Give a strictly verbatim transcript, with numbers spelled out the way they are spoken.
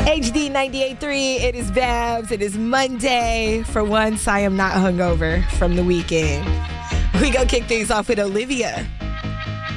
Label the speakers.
Speaker 1: H D ninety-eight point three, it is Babs. It is Monday. For once, I am not hungover from the weekend. We go kick things off with Olivia.